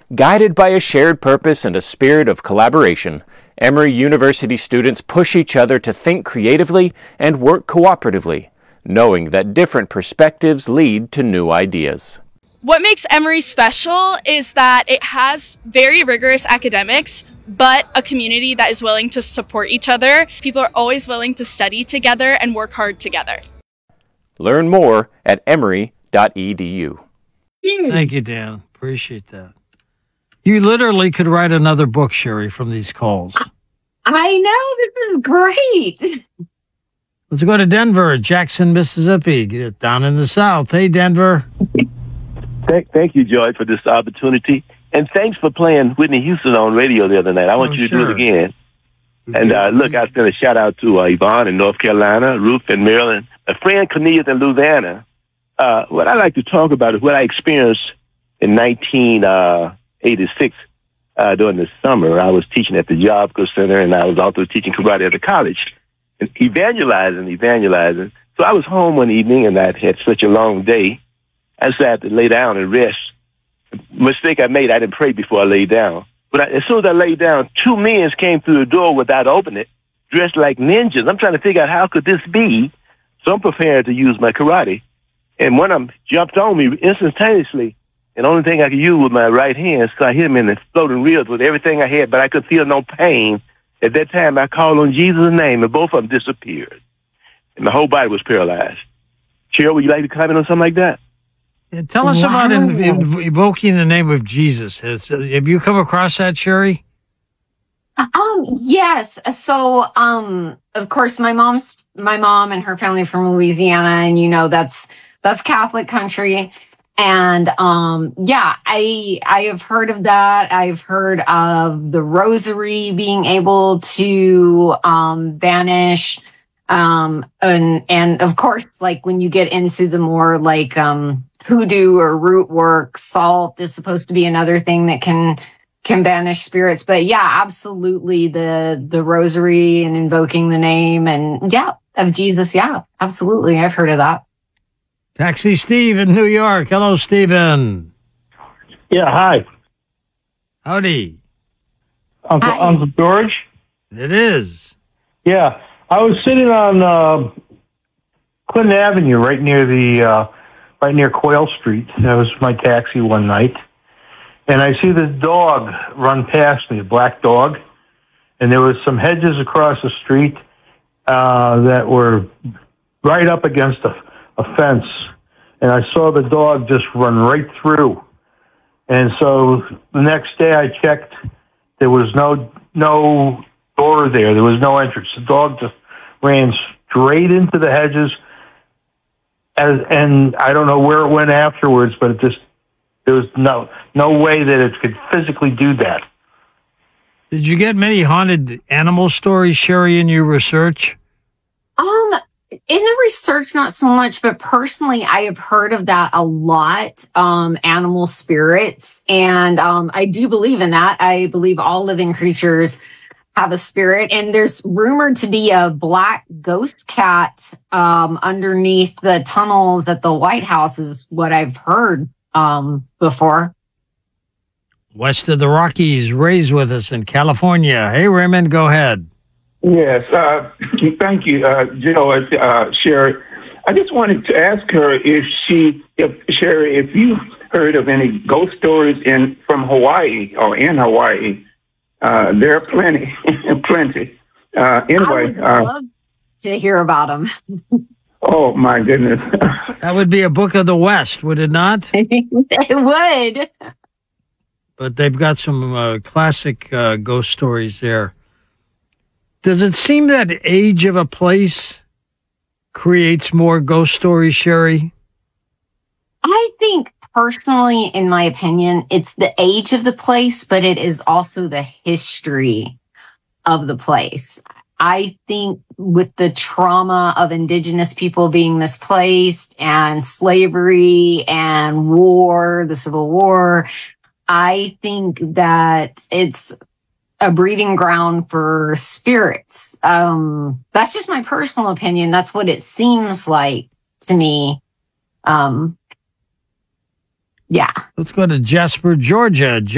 Guided by a shared purpose and a spirit of collaboration, Emory University students push each other to think creatively and work cooperatively, knowing that different perspectives lead to new ideas. What makes Emory special is that it has very rigorous academics, but a community that is willing to support each other. People are always willing to study together and work hard together. Learn more at emory.edu. Thank you, Dan. Appreciate that. You literally could write another book, Sherry, from these calls. I know. This is great. Let's go to Denver, Jackson, Mississippi, get down in the South. Hey, Denver. Thank you, George, for this opportunity. And thanks for playing Whitney Houston on radio the other night. I want you to do it again. And look, I sent a shout out to Yvonne in North Carolina, Ruth in Maryland, a friend Cornelius in Louisiana. What I like to talk about is what I experienced in 1986 during the summer. I was teaching at the Job Corps Center, and I was also teaching karate at the college, and evangelizing. So I was home one evening, and I'd had such a long day. I just had to lay down and rest. Mistake I made, I didn't pray before I laid down. But as soon as I laid down, two men came through the door without opening it, dressed like ninjas. I'm trying to figure out how could this be. So I'm prepared to use my karate. And one of them jumped on me instantaneously. And the only thing I could use was my right hand. So I hit him in the floating ribs with everything I had, but I could feel no pain. At that time, I called on Jesus' name, and both of them disappeared. And my whole body was paralyzed. Cheryl, would you like to comment on something like that? Yeah, tell us about evoking the name of Jesus. Have you come across that, Sherry? Yes. So, of course, my mom and her family from Louisiana, and that's Catholic country. And, I have heard of that. I've heard of the rosary being able to, vanish. And of course, like when you get into the more like, hoodoo or root work, salt is supposed to be another thing that can banish spirits. But yeah, absolutely. The rosary and invoking the name and of Jesus. Yeah, absolutely. I've heard of that. Taxi Steve in New York. Hello, Stephen. Yeah, hi. Howdy. Uncle George? It is. Yeah, I was sitting on Clinton Avenue right near Quail Street. That was my taxi one night. And I see this dog run past me, a black dog. And there was some hedges across the street that were right up against a fence. And I saw the dog just run right through. And so the next day I checked, there was no door there. There was no entrance. The dog just ran straight into the hedges. And I don't know where it went afterwards, but there was no way that it could physically do that. Did you get many haunted animal stories, Sherry, in your research? In the research, not so much, but personally, I have heard of that a lot, animal spirits. And I do believe in that. I believe all living creatures have a spirit. And there's rumored to be a black ghost cat underneath the tunnels at the White House is what I've heard before. West of the Rockies, Ray's with us in California. Hey, Raymond, go ahead. Yes, thank you, George, Sherry. I just wanted to ask her Sherry, if you heard of any ghost stories from Hawaii or in Hawaii. There are plenty. Anyway, I would love to hear about them. Oh my goodness, that would be a Book of the West, would it not? It would. But they've got some classic ghost stories there. Does it seem that age of a place creates more ghost stories, Sherry? I think personally, in my opinion, it's the age of the place, but it is also the history of the place. I think with the trauma of indigenous people being misplaced and slavery and war, the Civil War, I think that it's a breeding ground for spirits. That's just my personal opinion. That's what it seems like to me. Yeah. Let's go to Jasper, Georgia.